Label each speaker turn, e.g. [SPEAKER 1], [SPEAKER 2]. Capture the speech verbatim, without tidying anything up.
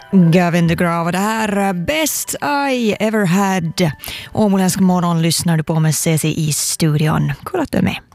[SPEAKER 1] Gavin DeGraw var det här. Best I ever had. Åmåländsk morgon lyssnar du på med C C i studion. Kul att du är med.